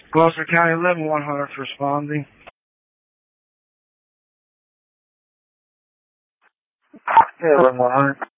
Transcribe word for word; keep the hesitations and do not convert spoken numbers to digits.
Gloucester County eleven one hundred responding. Yeah, eleven one hundred.